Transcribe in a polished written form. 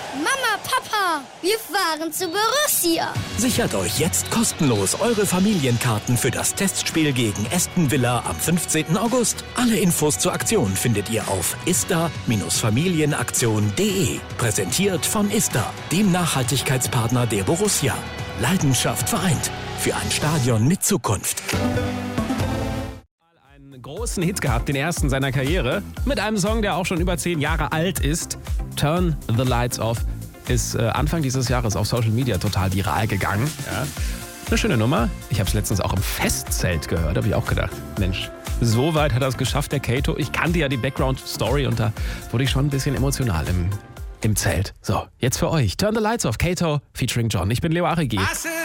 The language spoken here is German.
Mama, Papa, wir fahren zu Borussia. Sichert euch jetzt kostenlos eure Familienkarten für das Testspiel gegen Aston Villa am 15. August. Alle Infos zur Aktion findet ihr auf ista-familienaktion.de. Präsentiert von Ista, dem Nachhaltigkeitspartner der Borussia. Leidenschaft vereint. Für ein Stadion mit Zukunft. Einen großen Hit gehabt, den ersten seiner Karriere, mit einem Song, der auch schon über 10 Jahre alt ist. Turn the Lights Off ist Anfang dieses Jahres auf Social Media total viral gegangen. Ja. Eine schöne Nummer. Ich habe es letztens auch im Festzelt gehört, habe ich auch gedacht, Mensch, so weit hat er es geschafft, der Kato. Ich kannte ja die Background-Story und da wurde ich schon ein bisschen emotional im Zelt. So, jetzt für euch. Turn the Lights Off, Kato featuring John. Ich bin Leo Arrigi.